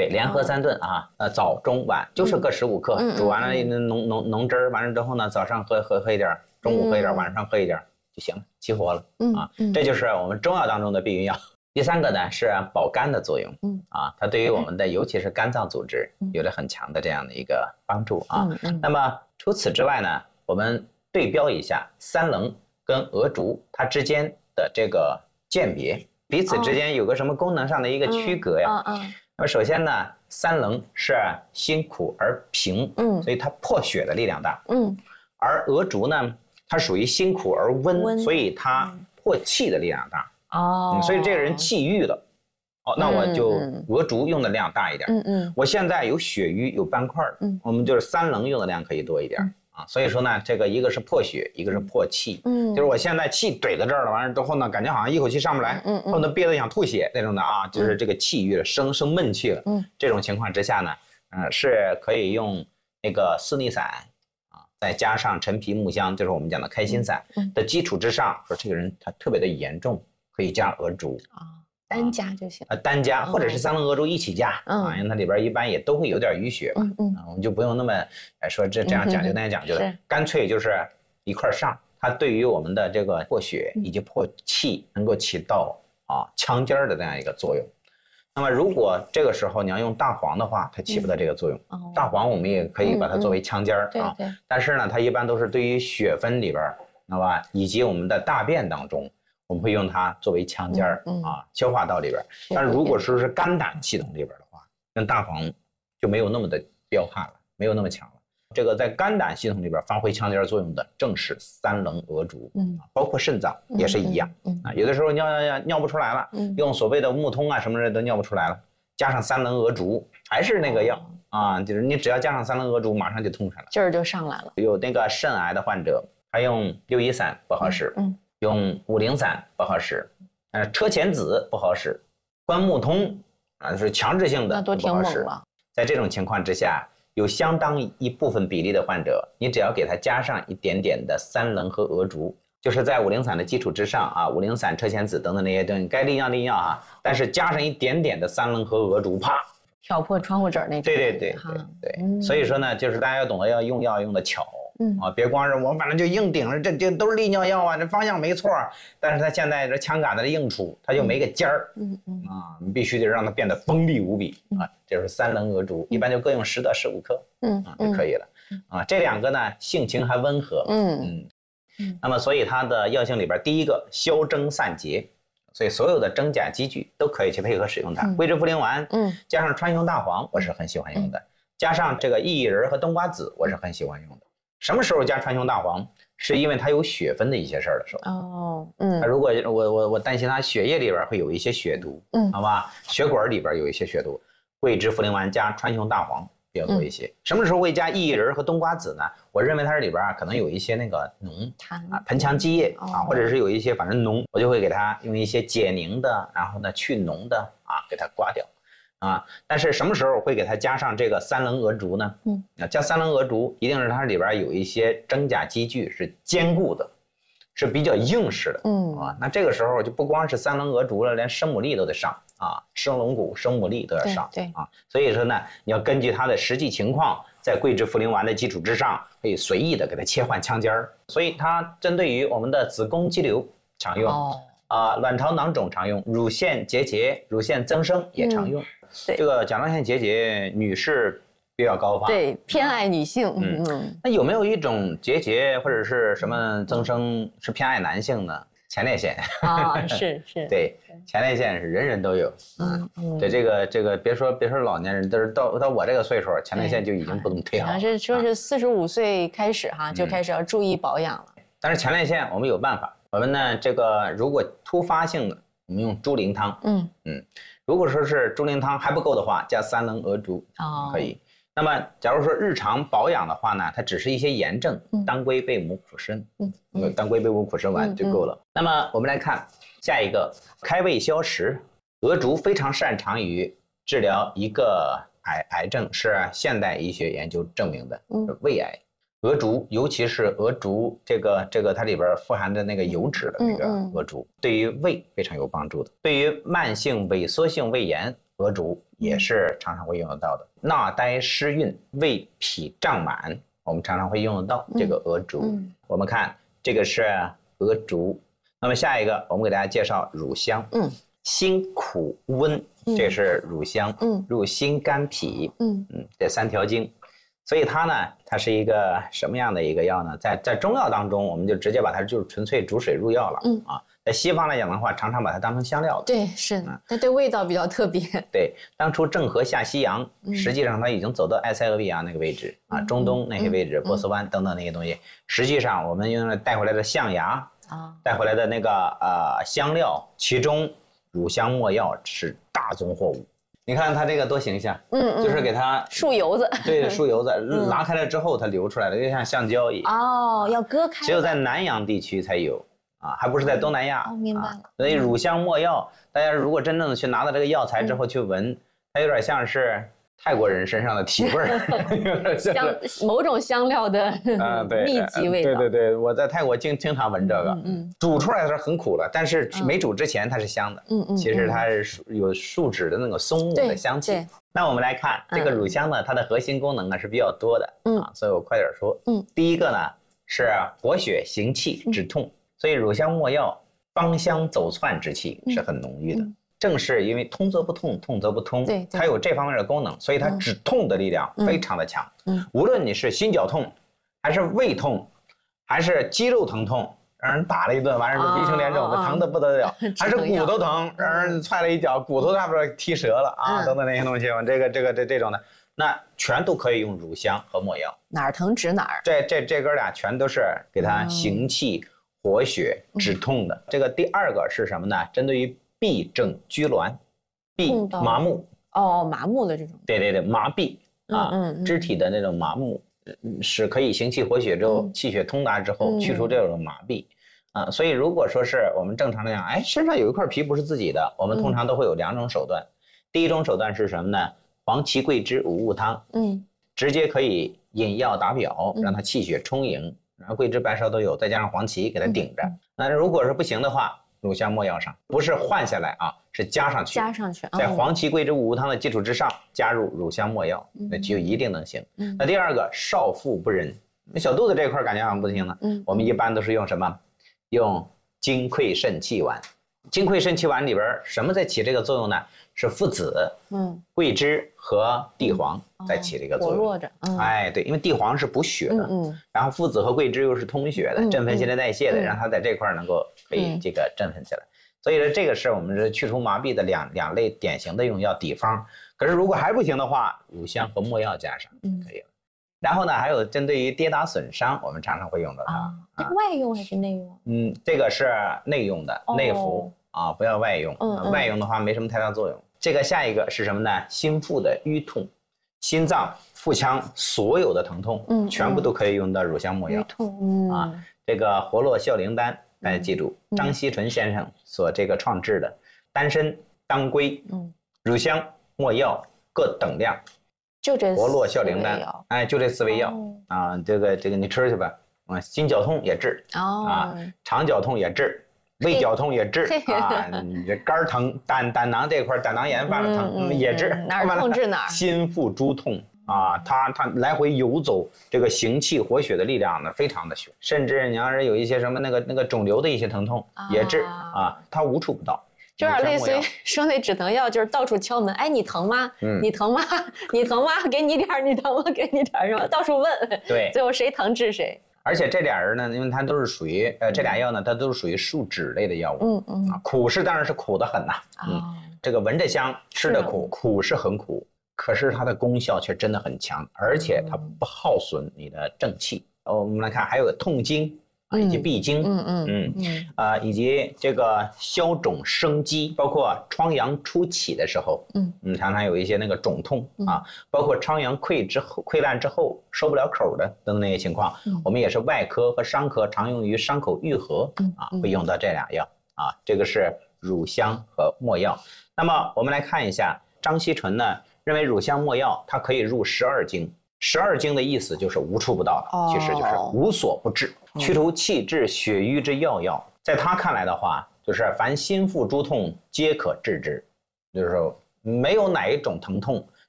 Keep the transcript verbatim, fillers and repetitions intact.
对，连喝三顿啊，呃，早中晚就是各十五克， 嗯、 煮完了浓浓浓汁儿，完了之后呢，早上喝喝喝一点，中午喝一点，晚上喝一点就行了，齐活了、 嗯、 啊。这就是我们中药当中的避孕药。第三个呢是保肝的作用， 嗯啊，它对于我们的尤其是肝脏组织有着很强的这样的一个帮助啊。 嗯嗯、 那么除此之外呢，我们对标一下三棱跟鹅竹它之间的这个鉴别，彼此之间有个什么功能上的一个区隔呀？ 嗯嗯、 那么首先呢，三棱是辛苦而平， 嗯， 所以它破血的力量大， 嗯， 而鹅竹呢，它属于辛苦而温，温所以它破气的力量大。 哦、 嗯，所以这个人气郁了，哦，那我就鹅竹用的量大一点。 嗯嗯， 我现在有血瘀有斑块，嗯，我们就是三棱用的量可以多一点、嗯、啊。所以说呢，这个一个是破血，一个是破气，嗯，就是我现在气怼在这儿了，完了之后呢，感觉好像一口气上不来，嗯嗯，后头憋得想吐血那种的啊，就是这个气郁了，生生闷气了，嗯，这种情况之下呢，嗯、呃，是可以用那个四逆散啊，再加上陈皮木香，就是我们讲的开心散的基础之上，说这个人他特别的严重。可以加鹅竹啊、哦，单加就行。 呃，单加或者是三棱鹅竹一起加、嗯、啊，因为它里边一般也都会有点淤血嘛，嗯嗯、啊，我们就不用那么哎说这这样讲究那样讲究的，嗯、干脆就是一块上。它对于我们的这个破血以及破气能够起到啊强尖的这样一个作用。那么如果这个时候你要用大黄的话，它起不到这个作用。嗯、大黄我们也可以把它作为强尖儿、嗯、啊，对对，但是呢，它一般都是对于血分里边，知道吧，以及我们的大便当中。我们会用它作为强尖儿、嗯嗯、啊，消化道里边。但是如果说是肝胆系统里边的话，那大黄就没有那么的彪悍了，没有那么强了。这个在肝胆系统里边发挥强尖作用的，正是三棱鹅竹，嗯，包括肾脏也是一样，嗯嗯、啊，有的时候尿尿尿不出来了，嗯，用所谓的木通啊什么的都尿不出来了，加上三棱鹅竹还是那个药、哦、啊，就是你只要加上三棱鹅竹，马上就通出来了， 劲儿就上来了。 有那个肾癌的患者，他用六一散不好使，嗯。嗯用五苓散不好使，呃，车前子不好使，关木通啊是强制性的， 那都挺猛了。 在这种情况之下，有相当一部分比例的患者，你只要给他加上一点点的三棱和鹅竹，就是在五苓散的基础之上啊，五苓散、车前子等等那些东西该利尿利尿哈，但是加上一点点的三棱和鹅竹，啪， 挑破窗户纸那种。 对对对对对，嗯、所以说呢，就是大家要懂得要用药用的巧。嗯啊，别光是我反正就硬顶着，这这都是利尿药啊，这方向没错，但是他现在这枪杆子硬杵，他就没个尖儿，嗯嗯啊，你必须得让它变得锋利无比啊，这是三棱鹅竹，一般就各用十到十五克，嗯啊就可以了，啊，这两个呢性情还温和，嗯嗯，那么所以它的药性里边，第一个消征散结，所以所有的真假积聚都可以去配合使用它，桂枝茯苓丸，嗯，加上川芎大黄，我是很喜欢用的，加上这个薏仁和冬瓜子，我是很喜欢用的。什么时候加川芎大黄？是因为它有血分的一些事儿的时候。哦，嗯，如果我我我担心它血液里边会有一些血毒，嗯，好吧，血管里边有一些血毒，桂枝茯苓丸加川芎大黄比较多一些。嗯、什么时候会加薏仁和冬瓜子呢？我认为它这里边啊可能有一些那个脓啊，盆腔积液啊，或者是有一些反正脓，我就会给它用一些解凝的，然后呢去脓的啊给它刮掉。啊，但是什么时候会给它加上这个三棱鹅竹呢？嗯，啊，加三棱鹅竹一定是它里边有一些真假积聚是坚固的，是比较硬实的。嗯，啊，那这个时候就不光是三棱鹅竹了，连生牡蛎都得上啊，生龙骨、生牡蛎都要上。对, 对啊，所以说呢，你要根据它的实际情况，在桂枝茯苓丸的基础之上，可以随意的给它切换腔尖儿。所以它针对于我们的子宫肌瘤常用，哦、啊，卵巢囊肿常用，乳腺结节、乳腺增生也常用。嗯对，这个甲状腺结节，女士比较高发， 对，偏爱女性。 嗯嗯，那有没有一种结节或者是什么增生是偏爱男性呢？前列腺啊，是是， 对，前列腺是人人都有。嗯嗯，对，这个这个别说别说老年人，都是到到我这个岁数，前列腺就已经不怎么忒好了。 好像是说是四十五岁开始哈，就开始要注意保养了。 但是前列腺我们有办法，我们呢这个如果突发性的，我们用猪苓汤。嗯嗯。如果说是猪苓汤还不够的话，加三棱鹅竹可以。哦、那么，假如说日常保养的话呢，它只是一些炎症，嗯、当归贝母苦参，嗯，嗯当归贝母苦参丸就够了。嗯嗯、那么我们来看下一个，开胃消食，鹅竹非常擅长于治疗一个癌癌症，是现代医学研究证明的，嗯、胃癌。鹅竹，尤其是鹅竹这个这个它里边富含的那个油脂的那个鹅竹，嗯嗯、对于胃非常有帮助的。对于慢性萎缩性胃炎， 鹅竹也是常常会用得到的。纳呆失孕，胃脾胀满，我们常常会用得到这个鹅竹。嗯嗯、我们看这个是鹅竹，那么下一个我们给大家介绍乳香。嗯，辛苦温，这是乳香。嗯，入心肝脾。嗯嗯，这三条经。所以它呢，它是一个什么样的一个药呢？在在中药当中，我们就直接把它就是纯粹煮水入药了。嗯啊，在西方来讲的话，常常把它当成香料的。 对，是的，它对味道比较特别。 对，当初郑和下西洋，实际上他已经走到埃塞俄比亚那个位置啊，中东那些位置，波斯湾等等那些东西。实际上，我们用来带回来的象牙啊，带回来的那个呃香料，其中乳香没药是大宗货物。你看它这个多形象，嗯嗯，就是给它树油子， 对，树油子拿开了之后，它流出来了，就像橡胶一样。 哦，要割开。 只有在南洋地区才有啊，还不是在东南亚。 哦，明白了。 所以乳香没药，大家如果真正的去拿到这个药材之后去闻，它有点像是泰国人身上的体味儿， 香某种香料的啊，对，秘籍味道。 对对对，我在泰国经经常闻这个，嗯，煮出来的时候很苦了，但是没煮之前它是香的，嗯嗯，其实它是有树脂的那种松木的香气。那我们来看这个乳香呢，它的核心功能呢是比较多的，嗯啊，所以我快点说，嗯，第一个呢是活血行气止痛，所以乳香没药芳香走窜之气是很浓郁的。正是因为通则不痛，痛则不通，对，它有这方面的功能，所以它止痛的力量非常的强。嗯，无论你是心绞痛，还是胃痛，还是肌肉疼痛，让人打了一顿，完事鼻青脸肿的，疼得不得了；还是骨头疼，让人踹了一脚，骨头差不多踢折了啊，等等那些东西，这个这个这这种的，那全都可以用乳香和没药。 哪儿疼指哪儿。 这这这哥俩全都是给它行气、活血、止痛的。这个第二个是什么呢？针对于痹症拘挛，痹麻木哦，麻木的这种， 对对对，麻痹啊，嗯嗯、肢体的那种麻木，是可以行气活血之后，嗯、气血通达之后，去除这种麻痹啊。所以如果说是我们正常来讲，哎，身上有一块皮不是自己的，我们通常都会有两种手段。嗯、第一种手段是什么呢？黄芪桂枝五物汤，嗯，直接可以引药打表，让它气血充盈，然后桂枝白芍都有，再加上黄芪给它顶着。嗯、那如果是不行的话，乳香没药上，不是换下来啊，是加上去， 加上去， 在黄芪桂枝五物汤的基础之上加入乳香没药，那就一定能行。嗯、那第二个，少腹不仁，那小肚子这块感觉好像不行呢。嗯、我们一般都是用什么？用金匮肾气丸。金匮肾气丸里边什么在起这个作用呢？是附子、嗯、桂枝和地黄在起这个作用。 活络着。嗯、 哎，对，因为地黄是补血的，嗯嗯、然后附子和桂枝又是通血的，振奋新陈代谢的，嗯、让它在这块能够可以这个振奋起来。所以说这个是我们这去除麻痹的两两类典型的用药底方。可是如果还不行的话，乳香和没药加上可以了。嗯、然后呢，还有针对于跌打损伤，我们常常会用到它。啊啊、外用还是内用？ 嗯，这个是内用的，哦、内服啊，不要外用。嗯嗯、外用的话没什么太大作用。这个下一个是什么呢？心腹的瘀痛，心脏、腹腔所有的疼痛，嗯、全部都可以用到乳香没药。 瘀痛，嗯、 啊，这个活络孝灵丹。大家记住，嗯、张锡纯先生所这个创制的丹参、当归、嗯、乳香、没药各等量， 就这活络孝灵丹，哎，就这四味药、哦、啊，这个这个你吃去吧，啊，心绞痛也治，哦、啊，肠绞痛也治，胃绞痛也治啊，你这肝疼、胆胆囊这块胆囊炎发了疼、嗯、也治， 哪儿痛治哪儿， 心腹诸痛。啊，它它来回游走，这个行气活血的力量呢，非常的雄。甚至你要是有一些什么那个那个肿瘤的一些疼痛，也治啊，它无处不到。 就有点类似于说那止疼药，就是到处敲门，哎，你疼吗？嗯，你疼吗？你疼吗？给你点儿，你疼吗？给你点儿，是吧？到处问。 对， 最后谁疼治谁。 而且这俩人呢，因为它都是属于呃这俩药呢，它都是属于树脂类的药物。嗯嗯。啊，苦是当然是苦得很呐。嗯，这个闻着香，吃的苦，苦是很苦。可是它的功效却真的很强，而且它不耗损你的正气。嗯、我们来看，还有痛经啊，以及闭经，嗯嗯嗯嗯啊、呃，以及这个消肿生肌，包括疮疡初起的时候，嗯嗯，常常有一些那个肿痛啊，包括疮疡溃之后溃烂之后收不了口的等等那些情况，嗯、我们也是外科和伤科常用于伤口愈合啊，会用到这俩药啊，这个是乳香和没药。那么我们来看一下张锡纯呢。认为乳香没药，它可以入十二经。十二经的意思就是无处不到的，哦、其实就是无所不治，去除气滞血瘀之要药。在他看来的话，就是凡心腹诸痛皆可治之，就是说没有哪一种疼痛